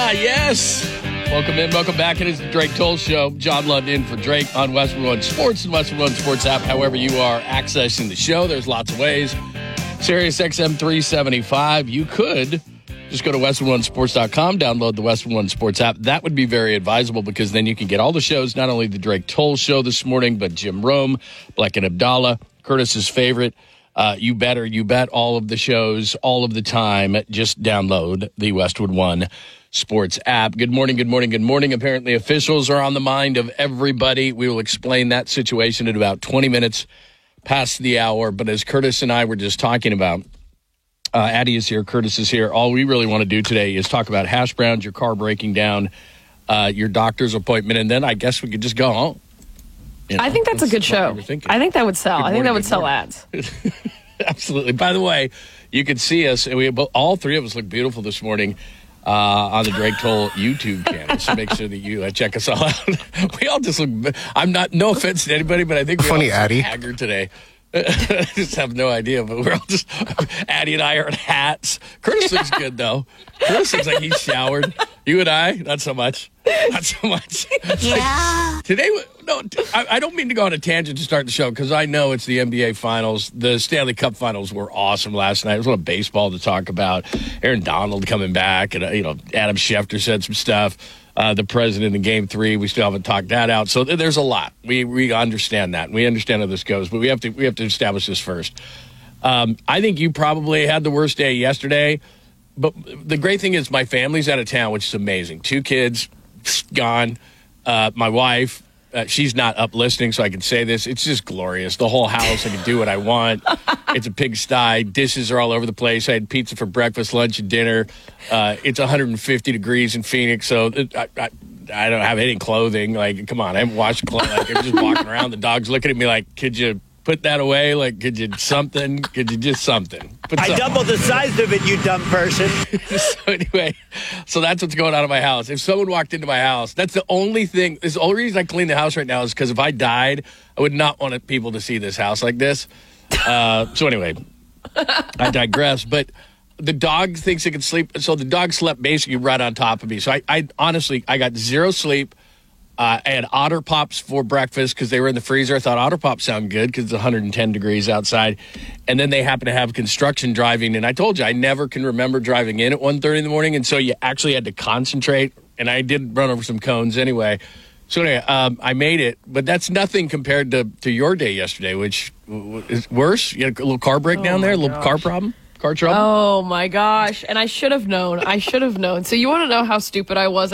Yes. Welcome in. Welcome back. It is the Drake Toll Show. John Lund in for Drake on Westwood One Sports and Westwood One Sports app. However you are accessing the show, there's lots of ways. Sirius XM 375. You could just go to WestwoodOneSports.com, download the Westwood One Sports app. That would be very advisable because then you can get all the shows, not only the Drake Toll Show this morning, but Jim Rome, Black and Abdallah, Curtis's favorite. You bet all of the shows all of the time. Just download the Westwood One Sports app. Good morning. Apparently officials are on the mind of everybody. We will explain that situation in about 20 minutes past the hour. But as Curtis and I were just talking about, Addie is here, Curtis is here. All we really want to do today is talk about hash browns, your car breaking down, your doctor's appointment, and then I guess we could just go home. You know, I think that's a good show. I think that would sell. I think that would sell ads. Absolutely. By the way, you can see us. All three of us look beautiful this morning on the Drake Toll YouTube channel. So make sure that you check us all out. We all just look. No offense to anybody, but I think we all look haggard today. I just have no idea, but we're all just. Addie and I are in hats. Curtis looks good though. Curtis looks like he's showered. You and I, not so much. Not so much. Yeah. Today, no, I don't mean to go on a tangent to start the show because I know it's the NBA Finals. The Stanley Cup Finals were awesome last night. There's a lot of baseball to talk about. Aaron Donald coming back, and Adam Schefter said some stuff. The president in Game 3, we still haven't talked that out. So there's a lot. We understand that. We understand how this goes, but we have to establish this first. I think you probably had the worst day yesterday. But the great thing is my family's out of town, which is amazing. 2 kids gone. My wife, she's not up listening, so I can say this. It's just glorious. The whole house, I can do what I want. It's a pigsty. Dishes are all over the place. I had pizza for breakfast, lunch, and dinner. It's 150 degrees in Phoenix, so I don't have any clothing. Like, come on, I haven't washed clothes. Like, I'm just walking around. The dog's looking at me like, could you put that away? Like, could you something? Could you just something? I doubled the size of it, you dumb person. So anyway, so that's what's going on in my house. If someone walked into my house, that's the only thing. It's the only reason I clean the house right now is because if I died, I would not want people to see this house like this. So anyway, I digress. But the dog thinks it can sleep. So the dog slept basically right on top of me. So I honestly, I got zero sleep. I had Otter Pops for breakfast because they were in the freezer. I thought Otter Pops sound good because it's 110 degrees outside. And then they happen to have construction driving. And I told you, I never can remember driving in at 1:30 in the morning. And so you actually had to concentrate. And I did run over some cones anyway. So anyway, I made it. But that's nothing compared to your day yesterday, which is worse. You had a little car breakdown there, a little car problem, car trouble. Oh, my gosh. And I should have known. So you want to know how stupid I was?